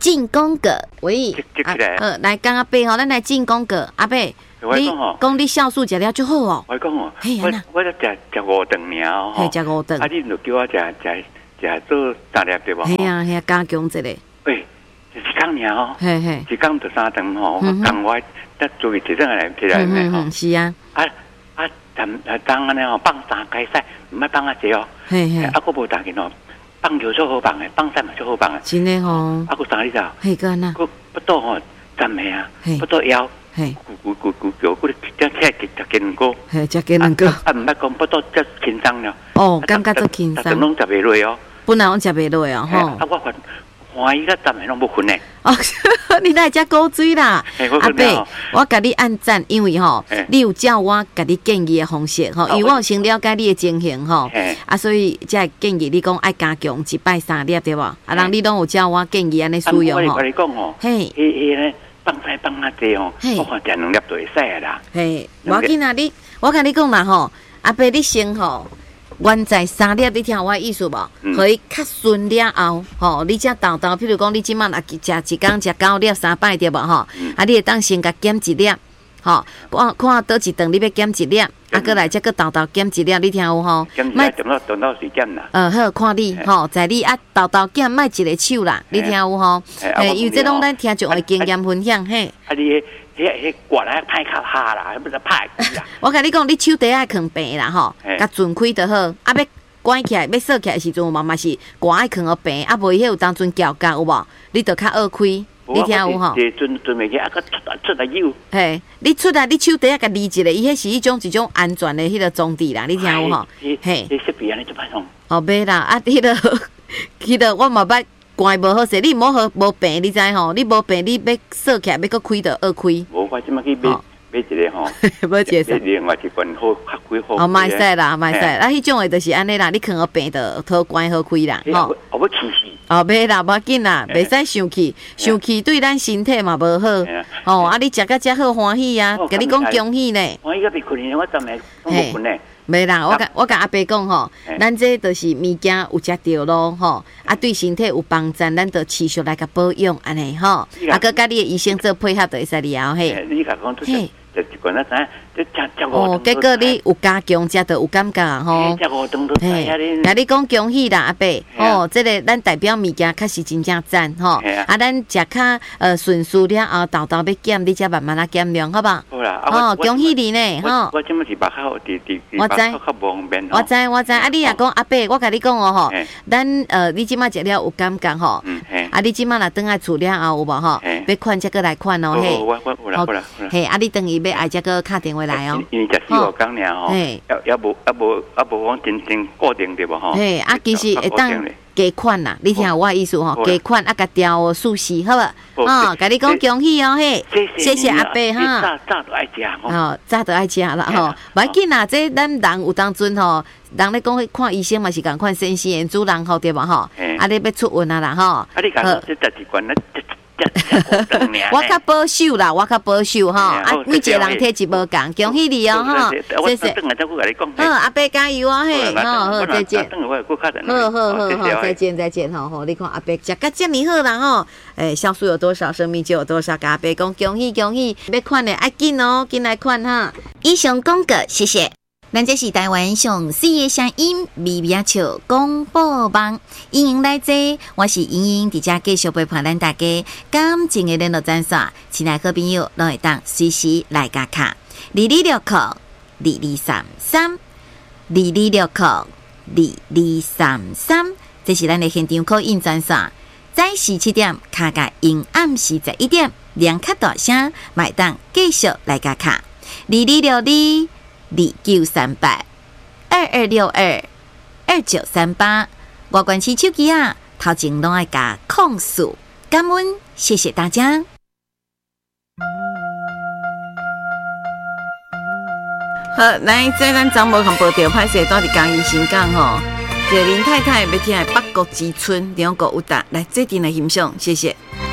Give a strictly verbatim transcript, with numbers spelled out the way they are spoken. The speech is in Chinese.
进攻个，喂， 啊， 呃，来，刚阿伯吼，咱来进攻个，阿伯，你讲你酵素食了就好哦。 我讲哦，我我咧食食五顿尔哦， 嘿，食五顿。 啊，你就叫我食食食做三粒对无？ 系啊，系啊，加强一个。 喂，一工尔哦， 嘿嘿， 一工就三顿吼，讲我得注意一顿来起来咩吼？ 是啊。 啊啊，当啊当安尼吼，放三开赛，唔爱放啊济哦。嘿嘿，啊，佫无大件哦。棒球最好棒诶，棒赛嘛最好棒诶。 真诶吼， 啊，佫啥你知道？ 嘿个呐， 佫不到吼站下啊，不到腰， 嘿， 咕咕咕咕叫，佫只只只只鸡两个， 嘿，只鸡两个。 啊，唔捌讲不到只轻松了。 哦，感觉足轻松。 拢食袂落哦， 本来拢食袂落哦，吼。 啊，我烦欢喜个站下拢无困诶。 哦，你来食古水啦，阿伯，我甲你按赞，因为吼，你有照我甲你建议的方式吼，因为我有先了解你的情形吼，啊，所以才建议你讲爱加强一摆三粒对无？啊，人你拢有照我建议安尼使用吼。 我跟你讲吼，嘿，嘿嘿咧，放菜放啊济吼，我看食两粒就会使啦。 嘿，无要紧啊，你我甲你讲啦吼，阿伯你先吼。原在三粒，你听我的意思无？可以较顺了后，吼，你才豆豆，譬如讲，你即满啊，食一工食九粒三摆对无吼？啊，你会当先甲减一粒，吼，看看倒一顿你要减一粒，啊，过来再个豆豆减一粒，你听有吼？ 莫等到等到时间啦。 呃，好，看你吼，在你啊豆豆减，莫一个手啦，你听有吼？诶，因为这拢咱听众的经验分享嘿。 啊，你。迄迄刮来歹卡下啦，不是歹啦。 我甲你讲，你手底爱放平啦吼，甲转开就好。啊，要关起来，要锁起来的时阵，嘛嘛是刮爱放个平，啊，无伊迄有当阵搅搅有无？你着较学开，你听有吼？ 这阵阵袂起，啊，个出出来有。 嘿，你出来，你手底啊，甲离一个，伊迄是一种一种安全的迄个装置啦，你听有吼？ 嘿，这设备安尼就歹用。 哦，袂啦，啊，迄个，迄个我嘛捌。关无好势，你无好无平，你知吼？你无平，你要锁起来，要搁开着二开。 无，我即马去买买一个吼， 买一个。 另外一份好较开好。 哦，卖使啦，卖使。啊，迄种诶，就是安尼啦，你放好平着好关好开啦， 吼。哦，要气死。 哦，袂啦，无要紧啦，袂使生气，生气对咱身体嘛无好。哦，啊，你食甲遮好欢喜啊，甲你讲恭喜呢。 欢喜个别困呢，我昨暝拢无困呢。 袂啦，我甲我甲阿伯讲吼，咱这就是物件有食着咯吼，啊对身体有帮助，咱就持续来甲保养安尼吼，啊，佮甲你的医生做配合就会使了嘿。 你甲讲嘿，就一罐啊知，就食食哦，结果你有加强，食着有感觉啊吼。 食五顿都嘿，甲你讲恭喜啦阿伯，哦，这个咱代表物件确实真正赞吼，啊，咱食较呃顺序了后，豆豆要减，你才慢慢啊减量，好吧？ 好啦， 哦，恭喜你呢，吼。 我即么是目口伫伫我知。我知我知，啊！你也讲阿伯，我甲你讲哦吼，咱呃，你即马食了有感觉吼，啊！你即马若转来厝了后有无吼？要款则过来款哦嘿。 我我我啦我啦。 嘿，啊！你等于要爱则个敲电话来哦。 因为食四五工尔吼，要要无要无要无讲真正固定对无吼？ 嘿，啊，其实会当加款啦，你听我的意思吼，加款啊，甲调数字好无？哦，甲你讲恭喜哦嘿，谢谢阿伯哈。 早早都爱食吼。 哦，早都爱食啦吼，无要紧啦，这咱人有当阵吼，人咧讲看医生嘛是共款先生演主人吼对无吼？啊，你要出运啊啦吼。 啊，你讲这十几罐那。 我较保守啦，我较保守吼，啊，每一个人体质无共，恭喜你哦吼，谢谢。好，阿伯加油哦嘿，好好再见。好好好好，再见再见吼吼，你看阿伯食甲遮尼好啦吼，诶，酵素有多少，生命就有多少，甲阿伯讲恭喜恭喜，要款的爱紧哦，紧来款哈。以上讲过，谢谢。咱这是台湾上水的声音，微微笑广播网，欢迎来坐，我是莹莹，伫遮继续陪伴咱大家感情的联络专线，亲爱好朋友，拢会当随时来加卡，二二六扣二二三三，二二六扣二二三三，这是咱的现场call in专线，早时七点卡甲因暗时十一点，两卡大声，买当继续来加卡，二二六二。二九三八二二六二二九三八，我关起手机啊，头前拢爱加控诉，感恩，谢谢大家。好，来，这咱张无同报道拍摄到伫嘉义新港吼，这林太太要听《北国之春》两个有答，来这点来欣赏，谢谢。